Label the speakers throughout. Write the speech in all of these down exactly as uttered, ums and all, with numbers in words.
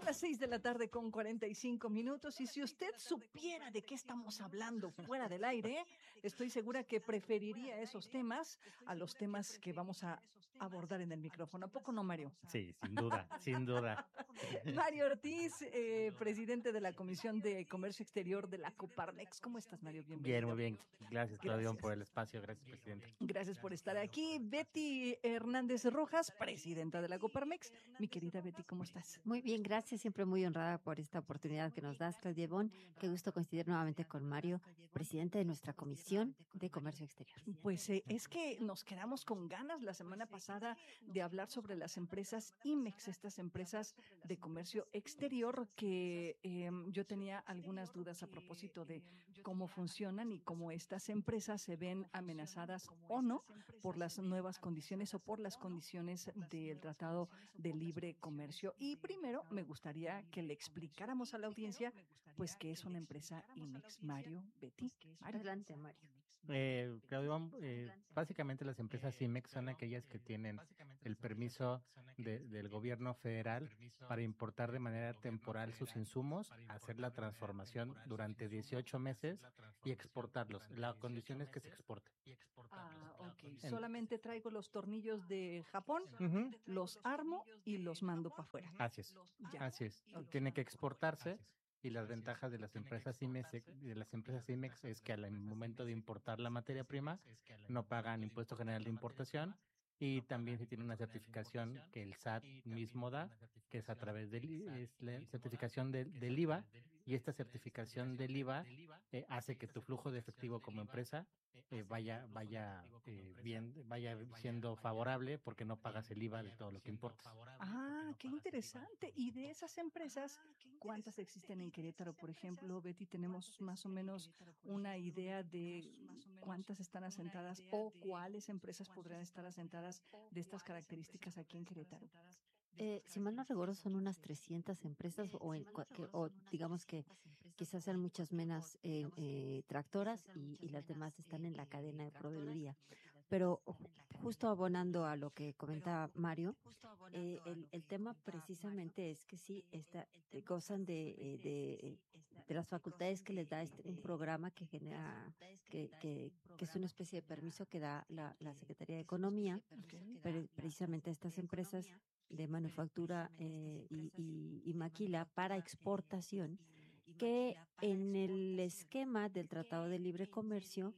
Speaker 1: Son las seis de la tarde con cuarenta y cinco minutos y si usted supiera de qué estamos hablando fuera del aire, estoy segura que preferiría esos temas a los temas que vamos a abordar en el micrófono. ¿A poco no, Mario?
Speaker 2: Sí, sin duda, sin duda.
Speaker 1: Mario Ortiz, eh, presidente de la Comisión de Comercio Exterior de la Coparmex. ¿Cómo estás, Mario? Bienvenido.
Speaker 2: Bien, muy bien. Gracias, Claudio,
Speaker 1: Gracias.
Speaker 2: por el espacio. Gracias, presidente.
Speaker 1: Gracias por estar aquí. Betty Hernández Rojas, presidenta de la Coparmex. Mi querida Betty, ¿cómo estás?
Speaker 3: Muy bien, gracias. Siempre muy honrada por esta oportunidad que nos das, Claudia Bon. Qué gusto coincidir nuevamente con Mario, presidente de nuestra Comisión de Comercio Exterior.
Speaker 1: Pues eh, es que nos quedamos con ganas la semana pasada de hablar sobre las empresas IMEX, estas empresas de comercio exterior que eh, yo tenía algunas dudas a propósito de cómo funcionan y cómo estas empresas se ven amenazadas o no por las nuevas condiciones o por las condiciones del Tratado de Libre Comercio. Y primero me gustaría que le explicáramos a la audiencia pues qué es una empresa IMEX. Mario, Betty. Mario.
Speaker 3: Adelante, Mario.
Speaker 2: Eh, Claudio, eh, básicamente las empresas IMEX son aquellas que tienen el permiso de, del gobierno federal para importar de manera temporal sus insumos, hacer la transformación durante dieciocho meses y exportarlos. La condición es que se exporten.
Speaker 1: Ah, ok. En... Solamente traigo los tornillos de Japón,
Speaker 2: Uh-huh.
Speaker 1: los armo y los mando para afuera.
Speaker 2: Así es. Ya. Así es. Okay. Tiene que exportarse. Y las ventajas de las empresas IMEX, de las empresas IMEX es que al momento de importar la materia prima no pagan impuesto general de importación y también se tiene una certificación que el S A T mismo da, que es a través del es la certificación del, del I V A, y esta certificación del I V A eh, hace que tu flujo de efectivo como empresa eh, vaya vaya eh, bien vaya siendo favorable porque no pagas el I V A de todo lo que importas.
Speaker 1: Ah, qué interesante. Y de esas empresas, ¿cuántas existen en Querétaro, por ejemplo? Betty, tenemos más o menos una idea de cuántas están asentadas o cuáles empresas podrían estar asentadas de estas características aquí en Querétaro.
Speaker 3: Eh, si mal no recuerdo, son unas trescientas empresas o, en, que, o digamos que quizás sean muchas menos eh, eh, tractoras y, y las demás están en la cadena de proveeduría. Pero justo abonando a lo que comentaba Mario, eh, el, el tema precisamente es que sí, esta, gozan de, de, de las facultades que les da este, un programa que genera, que, que, que es una especie de permiso que da la, la Secretaría de Economía, okay. Pero precisamente estas empresas de manufactura eh, y, y, y maquila para exportación, que en el esquema del Tratado de Libre Comercio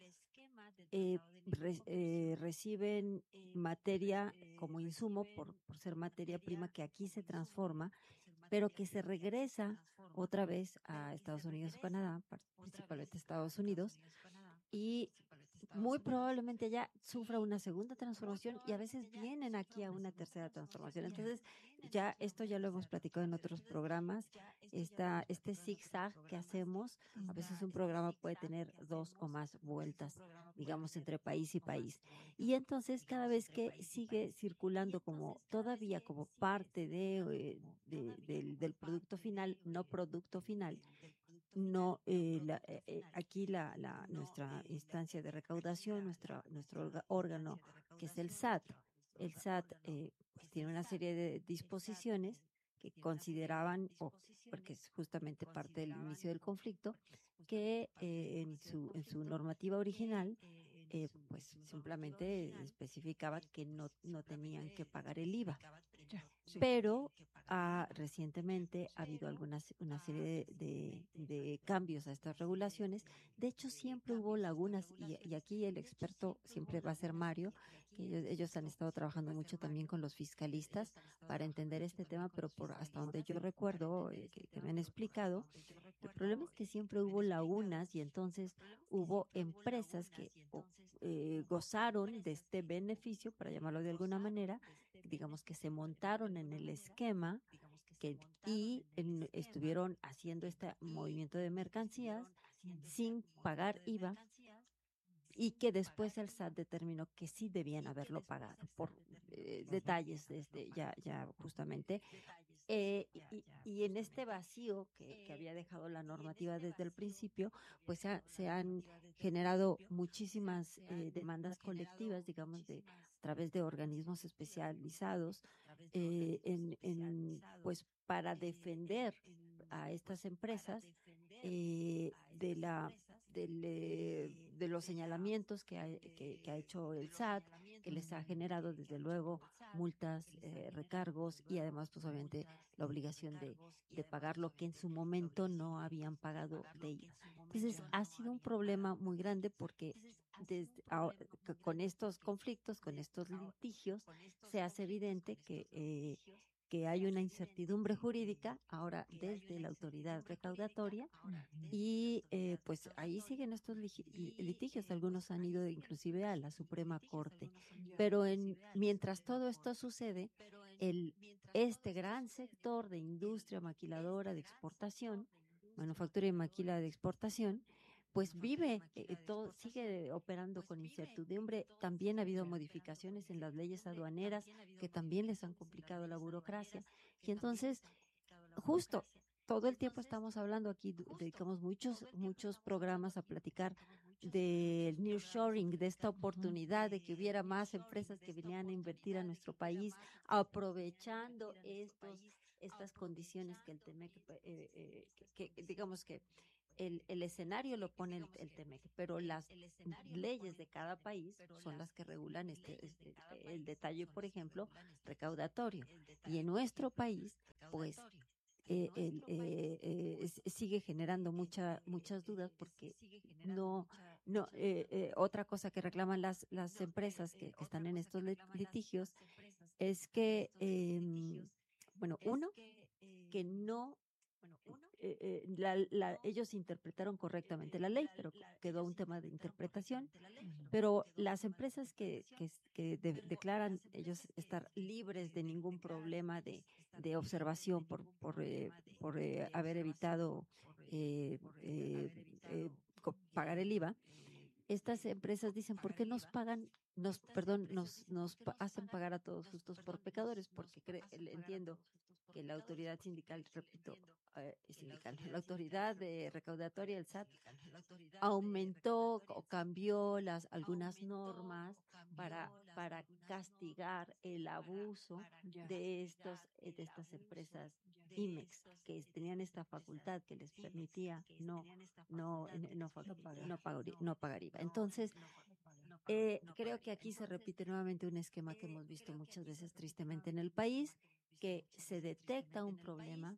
Speaker 3: eh, re, eh, reciben materia como insumo por, por ser materia prima que aquí se transforma, pero que se regresa otra vez a Estados Unidos o Canadá, principalmente Estados Unidos, y muy probablemente ya sufra una segunda transformación y a veces vienen aquí a una tercera transformación. Entonces, ya esto ya lo hemos platicado en otros programas, esta, este zigzag que hacemos, a veces un programa puede tener dos o más vueltas, digamos, entre país y país. Y entonces, cada vez que sigue circulando como todavía como parte de, de, de del producto final, no producto final, no eh, la, eh, aquí la, la nuestra instancia de recaudación, nuestra, nuestro órgano que es el S A T. El S A T eh, pues tiene una serie de disposiciones que consideraban, o porque es justamente parte del inicio del conflicto, que eh, en su en su normativa original eh, pues simplemente especificaba que no, no tenían que pagar el I V A. Pero ah, recientemente ha habido algunas una serie de, de, de cambios a estas regulaciones. De hecho, siempre hubo lagunas y, y aquí el experto siempre va a ser Mario, que ellos, ellos han estado trabajando mucho también con los fiscalistas para entender este tema, pero por hasta donde yo recuerdo eh, que, que me han explicado, el problema es que siempre hubo lagunas y entonces hubo empresas que eh, gozaron de este beneficio, para llamarlo de alguna manera, digamos que se montaron en el esquema que, y en, estuvieron haciendo este movimiento de mercancías sin pagar I V A y que después el S A T determinó que sí debían haberlo pagado por eh, detalles desde ya ya justamente eh, y, y en este vacío que, que había dejado la normativa desde el principio, pues se, ha, se han generado muchísimas eh, demandas colectivas, digamos, de a través de organismos especializados eh, en, en pues para defender a estas empresas eh, de la del, eh, de los señalamientos que ha, que, que ha hecho el S A T, que les ha generado desde luego multas, eh, recargos y además pues obviamente la obligación de, de pagar lo que en su momento no habían pagado de I V A. Entonces ha sido un problema muy grande porque desde ahora, con estos conflictos, con estos litigios, se hace evidente que eh, que hay una incertidumbre jurídica ahora desde la autoridad recaudatoria y eh, pues ahí siguen estos litigios, algunos han ido inclusive a la Suprema Corte, pero en, mientras todo esto sucede, el, este gran sector de industria maquiladora de exportación, manufactura y maquila de exportación, pues vive, eh, todo, sigue operando con incertidumbre. También ha habido modificaciones en las leyes aduaneras que también les han complicado la burocracia. Y entonces, justo, todo el tiempo estamos hablando aquí, dedicamos muchos, muchos programas a platicar del nearshoring, de esta oportunidad de que hubiera más empresas que vinieran a invertir a nuestro país, aprovechando estos, estas condiciones que el TEMEC, eh, eh, que, que digamos que el, el escenario lo pone el, el TEMEC, pero las leyes de cada país son las que regulan este, este el detalle, por ejemplo, recaudatorio. Y en nuestro país, pues, eh, el, eh, eh, sigue generando mucha, muchas dudas porque no, no eh, eh, otra cosa que reclaman las, las empresas que, que están en estos litigios es que, eh, bueno, uno, que no Eh, eh, la, la, ellos interpretaron correctamente la ley, pero quedó un tema de interpretación. Pero las empresas que, que, que de, declaran ellos estar libres de ningún problema de, de observación por, por, eh, por eh, haber evitado eh, eh, eh, pagar el I V A, estas empresas dicen, ¿por qué nos pagan, nos, perdón, nos, nos hacen pagar a todos justos por pecadores? Porque cre, entiendo que la autoridad sindical, repito, eh, sindical, la autoridad de recaudatoria, el S A T, aumentó o cambió las algunas normas para, para castigar el abuso de estos de estas empresas IMEX que tenían esta facultad que les permitía no no no, no, pagar, no, pagar, no pagar I V A. Entonces, eh, creo que aquí se repite nuevamente un esquema que hemos visto muchas veces tristemente en el país, que se detecta un problema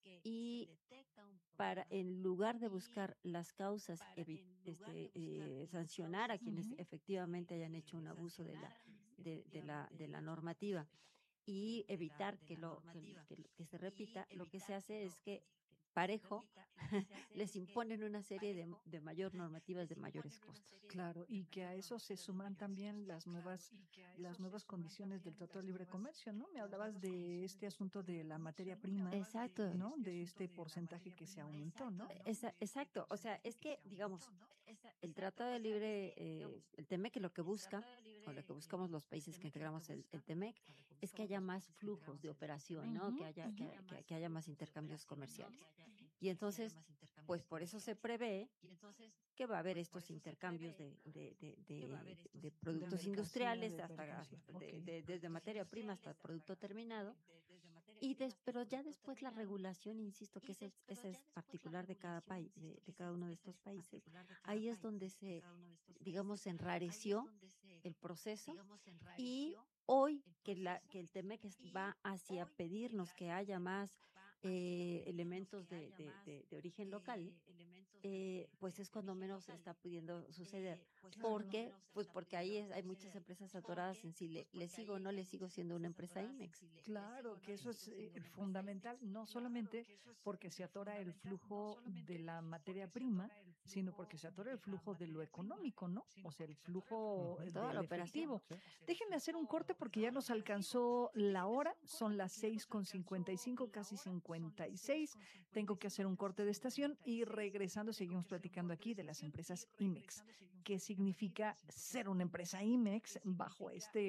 Speaker 3: y para en lugar de buscar las causas, este, eh, sancionar a quienes uh-huh. efectivamente hayan hecho un abuso de la de, de la de la normativa y evitar que lo que, que, que se repita, lo que se hace es que parejo les imponen una serie de, de mayor normativas de mayores costos.
Speaker 1: Claro, y que a eso se suman también las nuevas las nuevas condiciones del Tratado de Libre Comercio, ¿no? Me hablabas de este asunto de la materia prima,
Speaker 3: exacto,
Speaker 1: ¿no? De este porcentaje que se aumentó, ¿no?
Speaker 3: Esa, exacto, o sea, es que, digamos, el Tratado de Libre, eh, el TEMEC lo que busca, o lo que buscamos los países que integramos el, el TEMEC, es que haya más flujos de operación, ¿no? Uh-huh, que, haya, uh-huh. que, que, que haya más intercambios comerciales. Y entonces, pues por eso se prevé que va a haber estos intercambios de, de, de, de, de productos de industriales, de hasta, okay. de, de, desde materia prima hasta producto terminado. Y des, pero ya después la regulación, insisto, que ese, ese es particular de cada país, de, de cada uno de estos países. Ahí es donde se, digamos, enrareció el proceso y hoy que, la, que el TEMEC va hacia pedirnos que haya más eh, elementos de, de, de, de origen local, eh, pues es cuando menos está pudiendo suceder. ¿Por qué? Pues porque ahí es, hay muchas empresas atoradas en si le, le sigo o no le sigo siendo una empresa IMEX.
Speaker 1: Claro, que eso es eh, fundamental, no solamente porque se atora el flujo de la materia prima, sino porque se atora el flujo de lo económico, ¿no? O sea, el flujo uh-huh. del efectivo. Sí. Déjenme hacer un corte porque ya nos alcanzó la hora, son las seis con cincuenta y cinco, casi cincuenta y seis. Tengo que hacer un corte de estación y regresando seguimos platicando aquí de las empresas IMEX. ¿Qué significa ser una empresa IMEX bajo este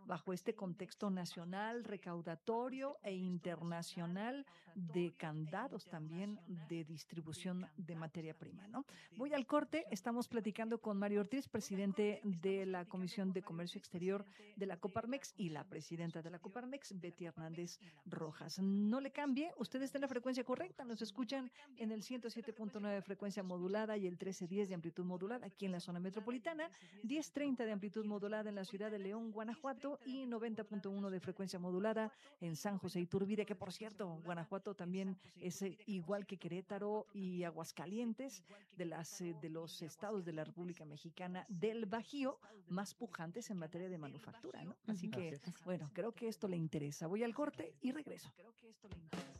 Speaker 1: bajo este contexto nacional, recaudatorio e internacional de candados también de distribución de materia prima, ¿no? Voy al corte, estamos platicando con Mario Ortiz, presidente de la Comisión de Comercio Exterior de la Coparmex, y la presidenta de la Coparmex, Betty Hernández Rojas. No le cambie, usted está en la frecuencia correcta, nos escuchan en el ciento siete punto nueve de frecuencia modulada y el trece diez de amplitud modulada aquí en la zona metropolitana, diez treinta de amplitud modulada en la ciudad de León, Guanajuato, y noventa punto uno de frecuencia modulada en San José Iturbide, que por cierto, Guanajuato también es eh, igual que Querétaro y Aguascalientes, de las eh, de los estados de la República Mexicana del Bajío más pujantes en materia de manufactura, ¿no? Así que, bueno, creo que esto le interesa. Voy al corte y regreso. Creo que esto le interesa.